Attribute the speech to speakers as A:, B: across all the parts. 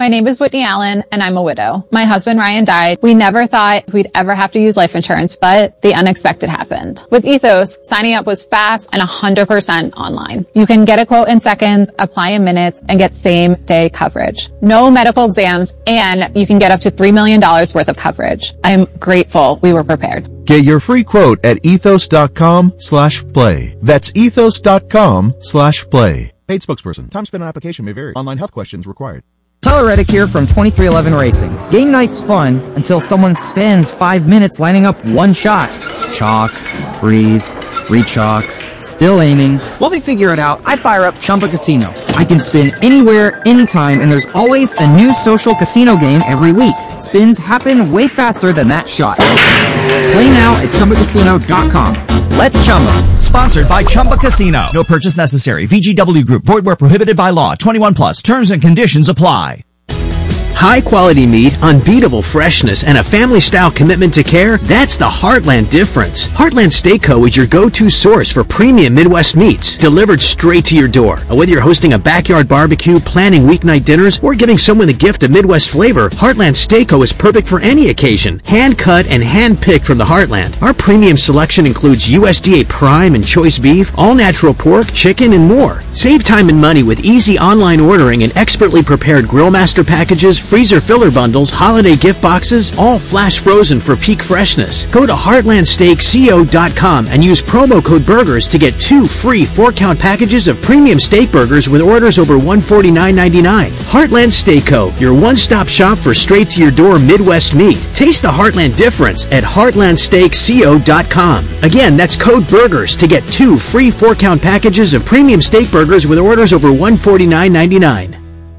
A: My name is Whitney Allen, and I'm a widow. My husband, Ryan, died. We never thought we'd ever have to use life insurance, but the unexpected happened. With Ethos, signing up was fast and 100% online. You can get a quote in seconds, apply in minutes, and get same-day coverage. No medical exams, and you can get up to $3 million worth of coverage. I am grateful we were prepared.
B: Get your free quote at ethos.com/play. That's ethos.com/play. Paid spokesperson. Time spent on application may vary. Online health questions required.
C: Tyler Reddick here from 2311 Racing. Game night's fun until someone spends 5 minutes lining up one shot. Chalk, breathe, re-chalk, still aiming. While they figure it out, I fire up Chumba Casino. I can spin anywhere, anytime, and there's always a new social casino game every week. Spins happen way faster than that shot. Play now at ChumbaCasino.com. Let's Chumba.
D: Sponsored by Chumba Casino. No purchase necessary. VGW Group. Void where prohibited by law. 21 plus. Terms and conditions apply.
E: High-quality meat, unbeatable freshness, and a family-style commitment to care, that's the Heartland difference. Heartland Steak Co. is your go-to source for premium Midwest meats, delivered straight to your door. Whether you're hosting a backyard barbecue, planning weeknight dinners, or giving someone the gift of Midwest flavor, Heartland Steak Co. is perfect for any occasion. Hand-cut and hand-picked from the Heartland. Our premium selection includes USDA prime and choice beef, all-natural pork, chicken, and more. Save time and money with easy online ordering and expertly prepared Grill Master packages, freezer filler bundles, holiday gift boxes, all flash frozen for peak freshness. Go to heartlandsteakco.com and use promo code BURGERS to get 2 free 4-count packages of premium steak burgers with orders over $149.99. Heartland Steak Co., your one-stop shop for straight-to-your-door Midwest meat. Taste the Heartland difference at heartlandsteakco.com. Again, that's code BURGERS to get 2 free 4-count packages of premium steak burgers with orders over $149.99.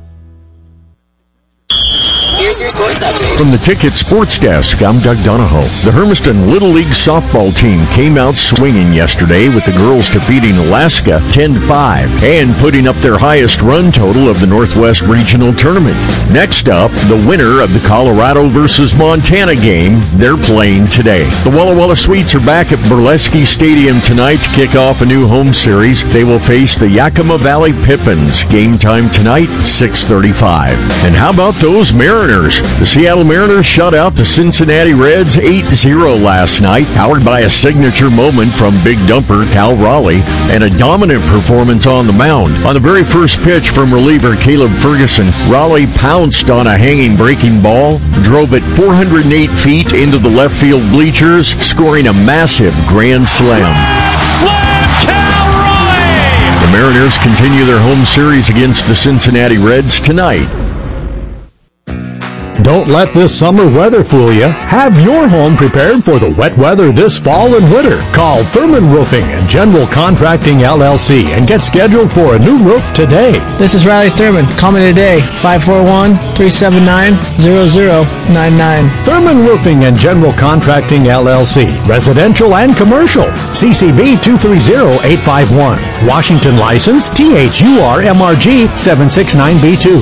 F: Here's your sports update.
G: From the Ticket Sports Desk, I'm Doug Donahoe. The Hermiston Little League softball team came out swinging yesterday with the girls defeating Alaska 10-5 and putting up their highest run total of the Northwest Regional Tournament. Next up, the winner of the Colorado versus Montana game. They're playing today. The Walla Walla Sweets are back at Burlesque Stadium tonight to kick off a new home series. They will face the Yakima Valley Pippins. Game time tonight, 6:35. And how about those Mariners? The Seattle Mariners shut out the Cincinnati Reds 8-0 last night, powered by a signature moment from big dumper Cal Raleigh and a dominant performance on the mound. On the very first pitch from reliever Caleb Ferguson, Raleigh pounced on a hanging breaking ball, drove it 408 feet into the left field bleachers, scoring a massive grand slam.
H: Cal Raleigh!
G: The Mariners continue their home series against the Cincinnati Reds tonight.
I: Don't let this summer weather fool you. Have your home prepared for the wet weather this fall and winter. Call Thurman Roofing and General Contracting LLC and get scheduled for a new roof today.
J: This is Riley Thurman. Call me today, 541-379-0099.
I: Thurman Roofing and General Contracting LLC. Residential and commercial. CCB 230-851. Washington license THURMRG 769B2.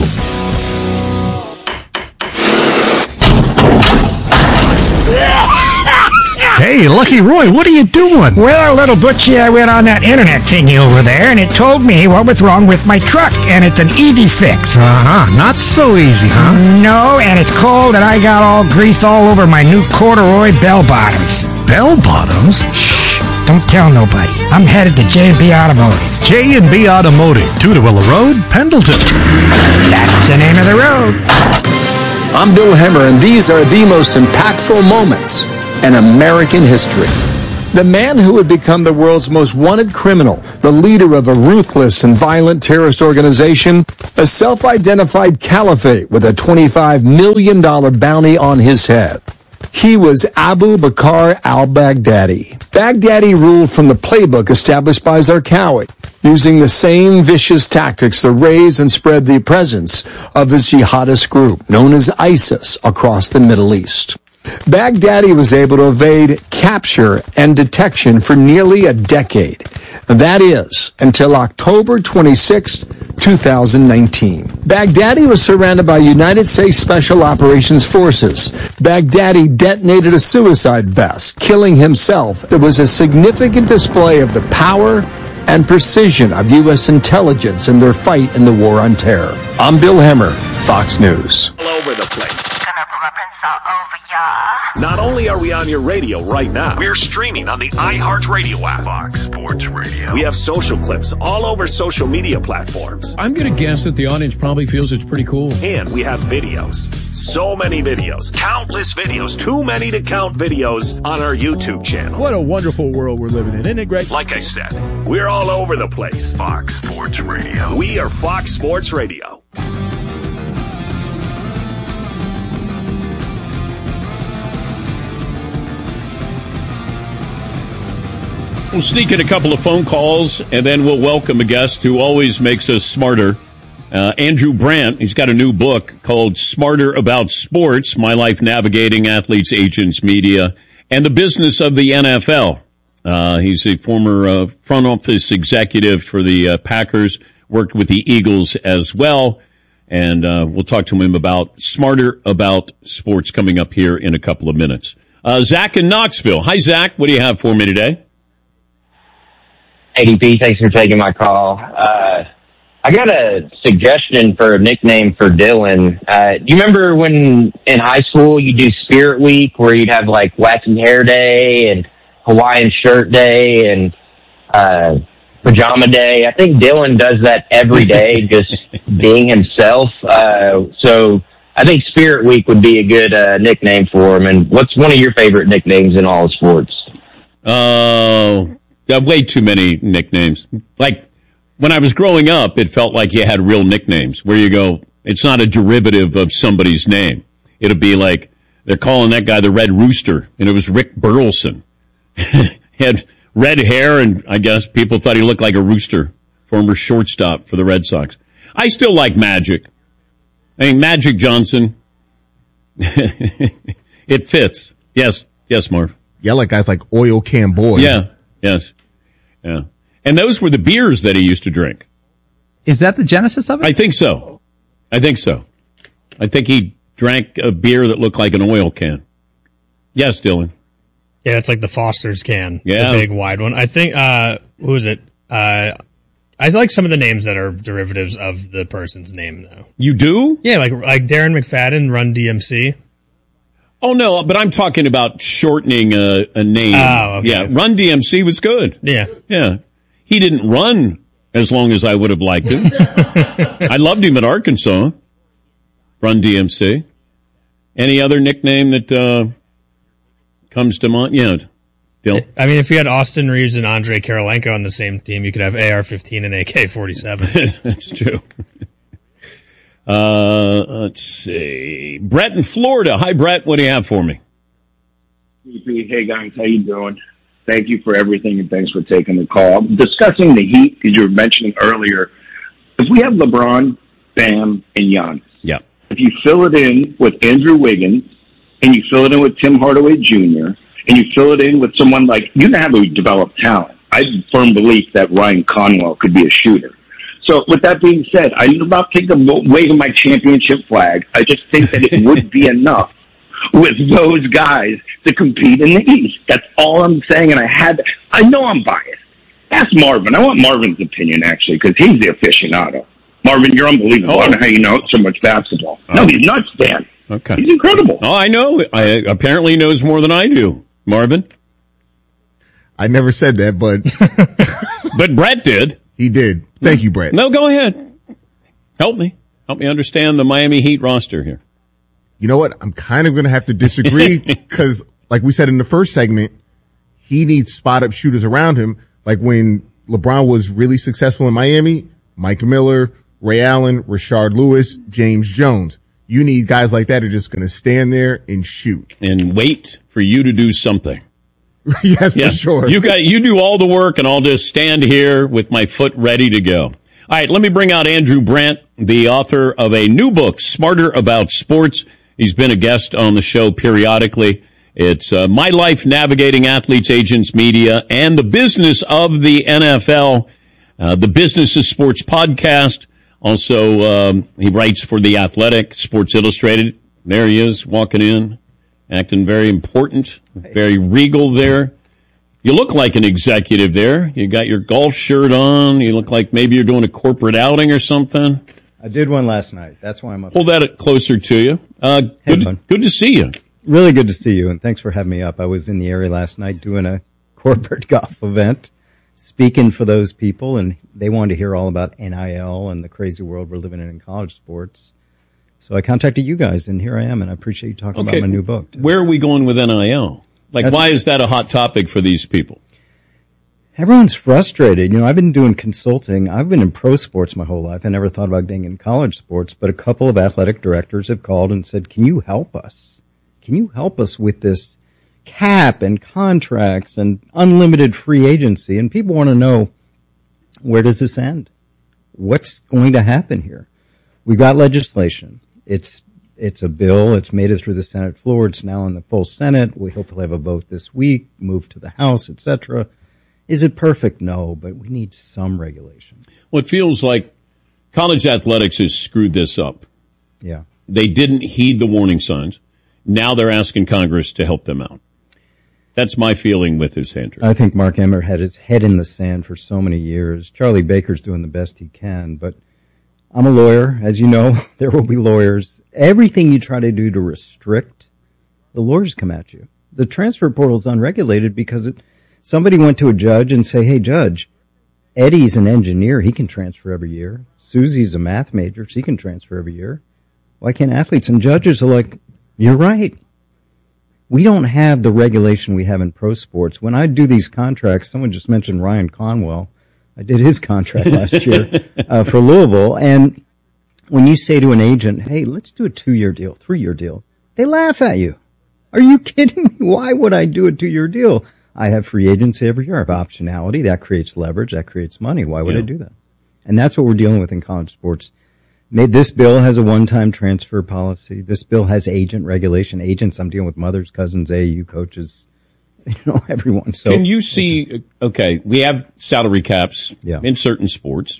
K: Hey, Lucky Roy, what are you doing?
L: Well, little Butchie, I went on that internet thingy over there, and it told me what was wrong with my truck, and it's an easy fix.
K: Not so easy, huh?
L: No, and it's cold, and I got all grease all over my new corduroy bell bottoms.
K: Bell bottoms?
L: Shh, don't tell nobody. I'm headed to J&B Automotive.
K: J&B Automotive, Tudorvilla Road, Pendleton.
L: That's the name of the road.
M: I'm Bill Hemmer, and these are the most impactful moments in American history. The man who would become the world's most wanted criminal, the leader of a ruthless and violent terrorist organization, a self-identified caliphate with a $25 million bounty on his head. He was Abu Bakr al-Baghdadi. Baghdadi ruled from the playbook established by Zarqawi, using the same vicious tactics to raise and spread the presence of his jihadist group, known as ISIS, across the Middle East. Baghdadi was able to evade capture and detection for nearly a decade. That is, until October 26, 2019. Baghdadi was surrounded by United States Special Operations Forces. Baghdadi detonated a suicide vest, killing himself. It was a significant display of the power and precision of U.S. intelligence in their fight in the war on terror. I'm Bill Hemmer. Fox News.
N: All over the place. Not only are we on your radio right now, we're streaming on the iHeartRadio app. Fox Sports Radio. We have social clips all over social media platforms.
O: I'm going to guess that the audience probably feels it's pretty cool.
N: And we have videos. So many videos. Countless videos. Too many to count videos on our YouTube channel.
O: What a wonderful world we're living in. Isn't it great?
N: Like I said, we're all over the place. Fox Sports Radio. We are Fox Sports Radio.
P: We'll sneak in a couple of phone calls, and then we'll welcome a guest who always makes us smarter. Andrew Brandt, he's got a new book called Smarter About Sports, My Life Navigating Athletes, Agents, Media, and the Business of the NFL. He's a former front office executive for the Packers, worked with the Eagles as well, and we'll talk to him about Smarter About Sports coming up here in a couple of minutes. Zach in Knoxville. Hi, Zach. What do you have for me today?
Q: ADP, thanks for taking my call. I got a suggestion for a nickname for Dylan. Do you remember when in high school you do Spirit Week where you'd have like Wacky Hair Day and Hawaiian Shirt Day and Pajama Day? I think Dylan does that every day, just being himself. So I think Spirit Week would be a good nickname for him. And what's one of your favorite nicknames in all sports?
P: Way too many nicknames. Like, when I was growing up, it felt like you had real nicknames where you go, it's not a derivative of somebody's name. It'll be like, they're calling that guy the Red Rooster, and it was Rick Burleson. He had red hair, and I guess people thought he looked like a rooster, former shortstop for the Red Sox. I still like Magic. I mean, Magic Johnson. It fits. Yes, Marv.
R: Yeah, like guys like Oil Can Boy.
P: Yeah. Yes. Yeah. And those were the beers that he used to drink.
S: Is that the genesis of it?
P: I think so. I think he drank a beer that looked like an oil can. Yes, Dylan.
T: Yeah, it's like the Foster's can.
P: Yeah.
T: The big wide one. I think, who is it? I like some of the names that are derivatives of the person's name, though.
P: You do?
T: Yeah, like Darren McFadden, Run DMC.
P: Oh, no, but I'm talking about shortening a name.
T: Oh, okay.
P: Yeah, Run DMC was good.
T: Yeah.
P: Yeah. He didn't run as long as I would have liked him. I loved him at Arkansas. Run DMC. Any other nickname that comes to mind? Yeah, Dill.
T: I mean, if you had Austin Reeves and Andre Karolinko on the same team, you could have AR-15 and AK-47.
P: That's true. Let's see. Brett in Florida. Hi, Brett. What do you have for me?
U: Hey, guys. How you doing? Thank you for everything, and thanks for taking the call. Discussing the Heat, because you were mentioning earlier, if we have LeBron, Bam, and Giannis,
P: yeah.
U: If you fill it in with Andrew Wiggins, and you fill it in with Tim Hardaway Jr., and you fill it in with someone like, you have a developed talent. I have a firm belief that Ryan Conwell could be a shooter. So with that being said, I'm about to take the wave of my championship flag. I just think that it would be enough with those guys to compete in the East. That's all I'm saying, and I know I'm biased. Ask Marvin. I want Marvin's opinion, actually, because he's the aficionado. Marvin, you're unbelievable. I don't know how you know so much basketball. No, he's nuts, Dan.
P: Okay.
U: He's incredible.
P: Oh, I know. Apparently he knows more than I do. Marvin?
R: I never said that, but...
P: But Brett did.
R: He did. Thank you, Brett.
P: No, go ahead. Help me understand the Miami Heat roster here.
R: You know what? I'm kind of going to have to disagree because, like we said in the first segment, he needs spot-up shooters around him. Like when LeBron was really successful in Miami, Mike Miller, Ray Allen, Rashard Lewis, James Jones. You need guys like that who are just going to stand there and shoot.
P: And wait for you to do something.
R: Yes, for sure.
P: You do all the work, and I'll just stand here with my foot ready to go. All right, let me bring out Andrew Brandt, the author of a new book, Smarter About Sports. He's been a guest on the show periodically. It's My Life Navigating Athletes, Agents, Media, and the Business of the NFL, the Business of Sports podcast. Also, he writes for The Athletic, Sports Illustrated. There he is, walking in, acting very important, very regal there. You look like an executive there. You got your golf shirt on. You look like maybe you're doing a corporate outing or something.
A: I did one last night. That's why I'm up.
P: Pull that closer to you. Good to see you.
A: Really good to see you, and thanks for having me up. I was in the area last night doing a corporate golf event, speaking for those people, and they wanted to hear all about NIL and the crazy world we're living in college sports. So I contacted you guys, and here I am, and I appreciate you talking about my new book.
P: Where are we going with NIL? Why is that a hot topic for these people?
A: Everyone's frustrated. You know, I've been doing consulting. I've been in pro sports my whole life. I never thought about getting in college sports, but a couple of athletic directors have called and said, can you help us? Can you help us with this cap and contracts and unlimited free agency? And people want to know, where does this end? What's going to happen here? We've got legislation. It's a bill. It's made it through the Senate floor. It's now in the full Senate. We hope we'll have a vote this week, move to the House, etc. Is it perfect? No, but we need some regulation.
P: Well, it feels like college athletics has screwed this up.
A: Yeah.
P: They didn't heed the warning signs. Now they're asking Congress to help them out. That's my feeling with this, Andrew.
A: I think Mark Emmert had his head in the sand for so many years. Charlie Baker's doing the best he can, but I'm a lawyer. As you know, there will be lawyers. Everything you try to do to restrict, the lawyers come at you. The transfer portal is unregulated because somebody went to a judge and say, hey, judge, Eddie's an engineer. He can transfer every year. Susie's a math major. She can transfer every year. Why can't athletes? And judges are like, you're right. We don't have the regulation we have in pro sports. When I do these contracts, someone just mentioned Ryan Conwell. I did his contract last year for Louisville. And when you say to an agent, hey, let's do a 2-year deal, 3-year deal, they laugh at you. Are you kidding me? Why would I do a 2-year deal? I have free agency every year. I have optionality. That creates leverage. That creates money. Why would I do that? And that's what we're dealing with in college sports. This bill has a one-time transfer policy. This bill has agent regulation. Agents, I'm dealing with mothers, cousins, AAU coaches, everyone. So
P: can you see, we have salary caps in certain sports.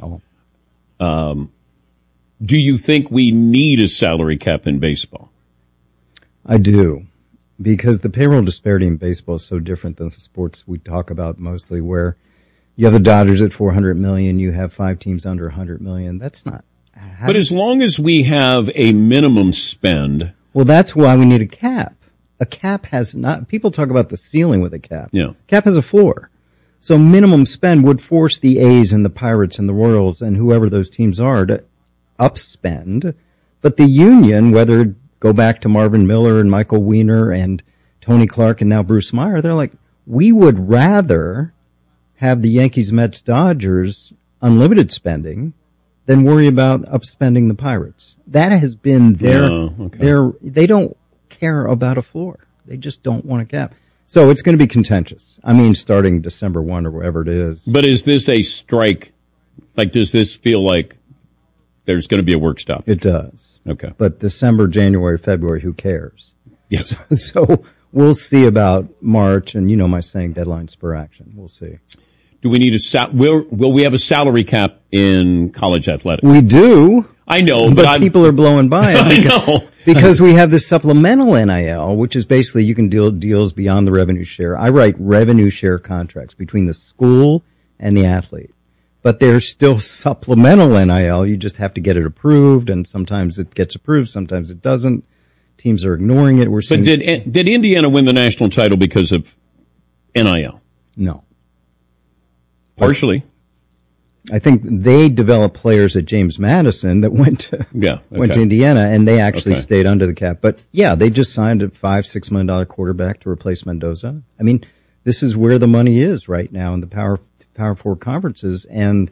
P: Do you think we need a salary cap in baseball?
A: I do, because the payroll disparity in baseball is so different than the sports we talk about mostly, where you have the Dodgers at $400 million, you have 5 teams under $100 million. That's not.
P: But as long as we have a minimum spend.
A: Well, that's why we need a cap. A cap has not, people talk about the ceiling with a cap.
P: Yeah.
A: Cap has a floor. So minimum spend would force the A's and the Pirates and the Royals and whoever those teams are to upspend. But the union, whether go back to Marvin Miller and Michael Weiner and Tony Clark and now Bruce Meyer, they're like, we would rather have the Yankees, Mets, Dodgers unlimited spending than worry about upspending the Pirates. That has been they don't care about a floor. They just don't want a cap. So it's going to be contentious. I mean, starting December 1 or whatever it is.
P: But is this a strike? Does this feel like there's going to be a work stop?
A: It does.
P: Okay.
A: But December, January, February, who cares?
P: Yes.
A: So we'll see about March, and you know my saying, deadline spur action. We'll see.
P: Do we need will we have a salary cap in college athletics?
A: We do.
P: I know,
A: but people are blowing by it because we have the supplemental NIL, which is basically you can deal deals beyond the revenue share. I write revenue share contracts between the school and the athlete, but there's still supplemental NIL. You just have to get it approved, and sometimes it gets approved, sometimes it doesn't. Teams are ignoring it.
P: But did Indiana win the national title because of NIL?
A: No.
P: Partially.
A: I think they developed players at James Madison that went to Indiana, and they actually stayed under the cap. But yeah, they just signed a $5-6 million quarterback to replace Mendoza. I mean, this is where the money is right now in the Power 4 conferences. And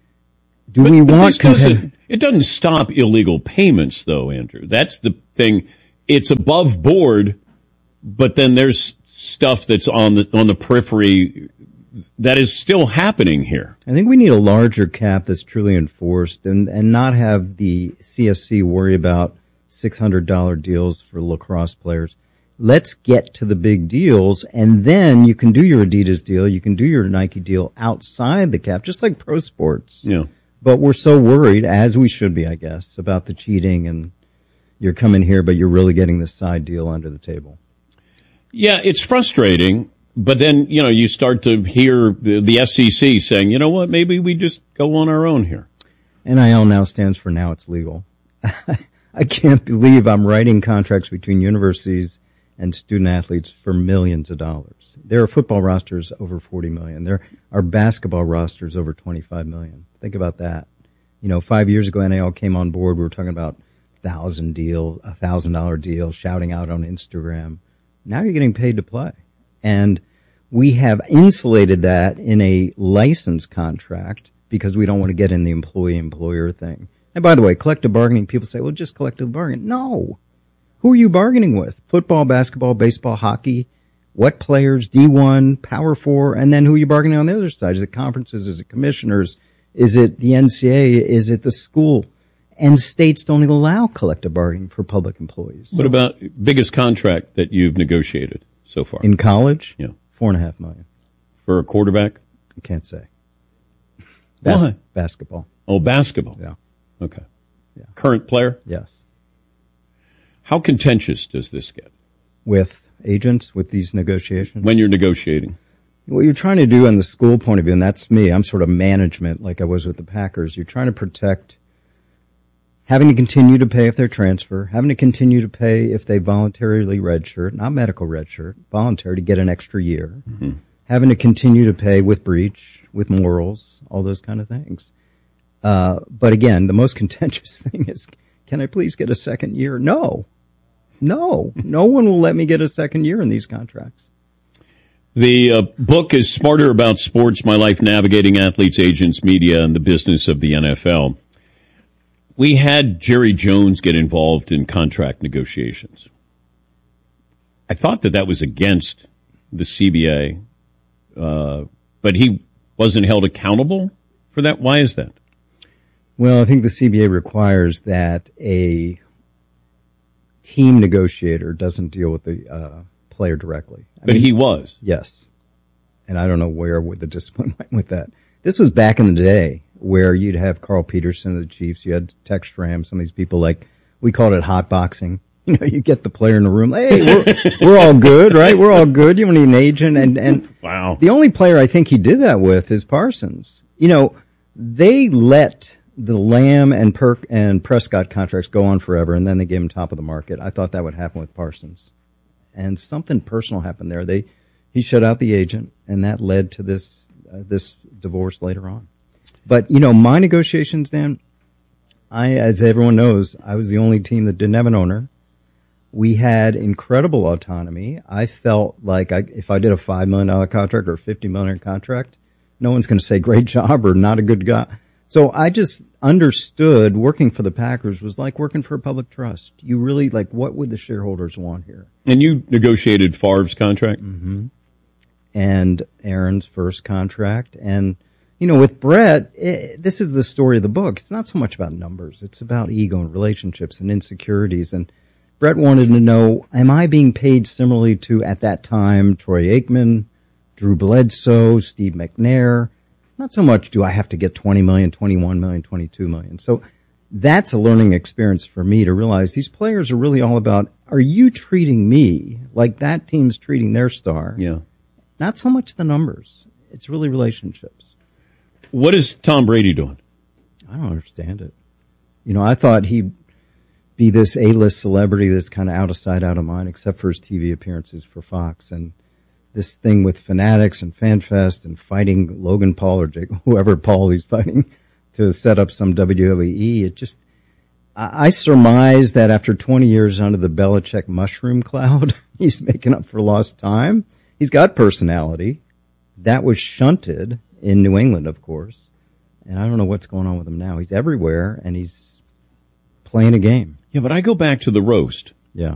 A: we want
P: it doesn't stop illegal payments, though, Andrew. That's the thing. It's above board, but then there's stuff that's on the periphery that is still happening here.
A: I think we need a larger cap that's truly enforced and not have the CSC worry about $600 deals for lacrosse players. Let's get to the big deals, and then you can do your Adidas deal, you can do your Nike deal outside the cap, just like pro sports.
P: Yeah.
A: But we're so worried, as we should be, I guess, about the cheating, and you're coming here, but you're really getting this side deal under the table.
P: Yeah, it's frustrating. But then, you start to hear the SEC saying, you know what, maybe we just go on our own here.
A: NIL now stands for Now It's Legal. I can't believe I'm writing contracts between universities and student athletes for millions of dollars. There are football rosters over 40 million. There are basketball rosters over 25 million. Think about that. 5 years ago, NIL came on board. We were talking about $1,000 deal, shouting out on Instagram. Now you're getting paid to play. And we have insulated that in a license contract because we don't want to get in the employee-employer thing. And by the way, collective bargaining, people say, well, just collective bargaining. No. Who are you bargaining with? Football, basketball, baseball, hockey. What players? D1, Power 4, and then who are you bargaining on the other side? Is it conferences? Is it commissioners? Is it the NCAA? Is it the school? And states don't allow collective bargaining for public employees.
P: What about biggest contract that you've negotiated so far?
A: In college?
P: Yeah.
A: $4.5 million.
P: For a quarterback?
A: I can't say.
P: Why?
A: Basketball.
P: Oh, basketball.
A: Yeah.
P: Okay. Yeah. Current player?
A: Yes.
P: How contentious does this get?
A: With agents, with these negotiations?
P: When you're negotiating?
A: What you're trying to do in the school point of view, and that's me, I'm sort of management like I was with the Packers. You're trying to protect having to continue to pay if they transfer, having to continue to pay if they voluntarily redshirt, not medical redshirt, voluntary to get an extra year, having to continue to pay with breach, with morals, all those kind of things. But again, the most contentious thing is, can I please get a second year? No. No one will let me get a second year in these contracts.
P: The book is Smarter About Sports, My Life Navigating Athletes, Agents, Media, and the Business of the NFL. We had Jerry Jones get involved in contract negotiations. I thought that was against the CBA, but he wasn't held accountable for that. Why is that?
A: Well, I think the CBA requires that a team negotiator doesn't deal with the player directly.
P: But he was.
A: Yes. And I don't know where the discipline went with that. This was back in the day where you'd have Carl Peterson of the Chiefs, you had Tex Schramm, some of these people we called it hot boxing. You get the player in the room, hey, we're all good, right? We're all good. You don't need an agent. And
P: wow.
A: The only player I think he did that with is Parsons. They let the Lamb and Prescott contracts go on forever, and then they gave him top of the market. I thought that would happen with Parsons. And something personal happened there. He shut out the agent, and that led to this divorce later on. But, my negotiations, Dan, as everyone knows, I was the only team that didn't have an owner. We had incredible autonomy. I felt like if I did a $5 million contract or a $50 million contract, no one's going to say great job or not a good guy. So I just understood working for the Packers was like working for a public trust. You really, what would the shareholders want here?
P: And you negotiated Favre's contract?
A: Mm-hmm. And Aaron's first contract. And, with Brett, this is the story of the book. It's not so much about numbers. It's about ego and relationships and insecurities. And Brett wanted to know, am I being paid similarly to, at that time, Troy Aikman, Drew Bledsoe, Steve McNair? Not so much do I have to get 20 million, 21 million, 22 million. So that's a learning experience for me to realize these players are really all about, are you treating me like that team's treating their star?
P: Yeah.
A: Not so much the numbers. It's really relationships.
P: What is Tom Brady doing?
A: I don't understand it. I thought he'd be this A-list celebrity that's kind of out of sight, out of mind, except for his TV appearances for Fox. And this thing with Fanatics and FanFest and fighting Logan Paul or whoever Paul he's fighting to set up some WWE. I surmise that after 20 years under the Belichick mushroom cloud, he's making up for lost time. He's got personality. That was shunted in New England, of course. And I don't know what's going on with him now. He's everywhere, and he's playing a game.
P: Yeah, but I go back to the roast.
A: Yeah.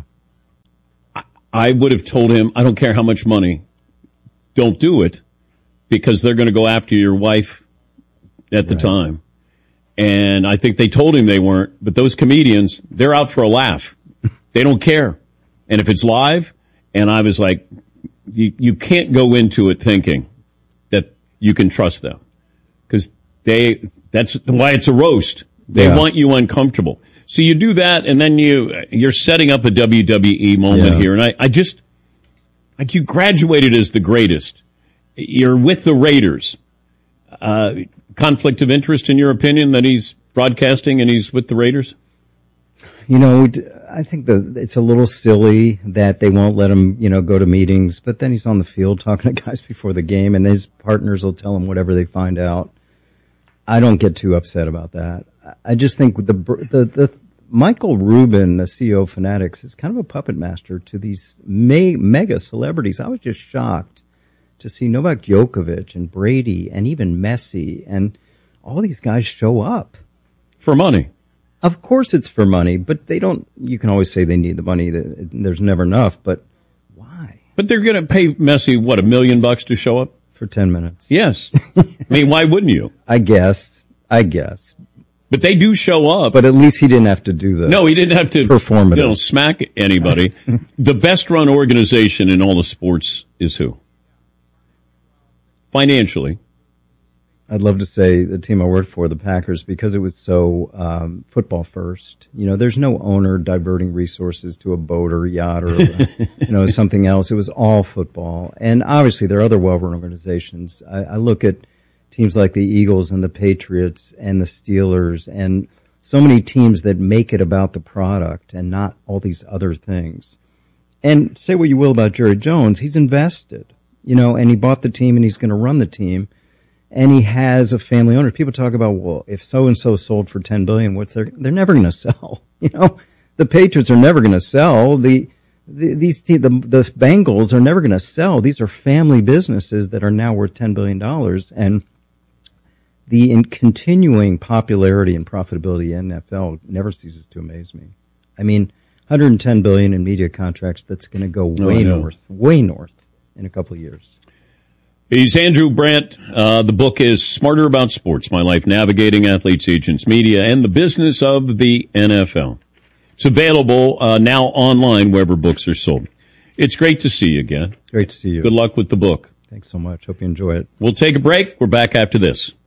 P: I would have told him, I don't care how much money, don't do it, because they're going to go after your wife at the time. And I think they told him they weren't, but those comedians, they're out for a laugh. They don't care. And if it's live, and I was like, you can't go into it thinking that you can trust them. Because that's why it's a roast. They want you uncomfortable. So you do that, and then you're setting up a WWE moment here. And I just, you graduated as the greatest. You're with the Raiders. Conflict of interest, in your opinion, that he's broadcasting and he's with the Raiders?
A: You know, I think it's a little silly that they won't let him, go to meetings, but then he's on the field talking to guys before the game, and his partners will tell him whatever they find out. I don't get too upset about that. I just think the Michael Rubin, the CEO of Fanatics, is kind of a puppet master to these mega celebrities. I was just shocked to see Novak Djokovic and Brady and even Messi and all these guys show up.
P: For money.
A: Of course it's for money, but they don't, you can always say they need the money. There's never enough, but why?
P: But they're going to pay Messi, what, $1 million to show up?
A: For 10 minutes.
P: Yes. I mean, why wouldn't you?
A: I guess.
P: But they do show up.
A: But at least he didn't have to do that.
P: No, he didn't have to
A: performative.
P: Smack anybody. The best run organization in all the sports is who? Financially.
A: I'd love to say the team I worked for, the Packers, because it was so football first. There's no owner diverting resources to a boat or a yacht or something else. It was all football. And obviously there are other well-run organizations. I look at teams like the Eagles and the Patriots and the Steelers and so many teams that make it about the product and not all these other things. And say what you will about Jerry Jones, he's invested, and he bought the team and he's going to run the team. And he has a family owner. People talk about, well, if so-and-so sold for $10 billion, they're never going to sell. The Patriots are never going to sell. The Bengals are never going to sell. These are family businesses that are now worth $10 billion. And the continuing popularity and profitability in NFL never ceases to amaze me. I mean, $110 billion in media contracts, that's going to go way north in a couple of years.
P: He's Andrew Brandt. The book is Smarter About Sports, My Life Navigating Athletes, Agents, Media, and the Business of the NFL. It's available now online wherever books are sold. It's great to see you again.
A: Great to see you.
P: Good luck with the book.
A: Thanks so much. Hope you enjoy it.
P: We'll take a break. We're back after this.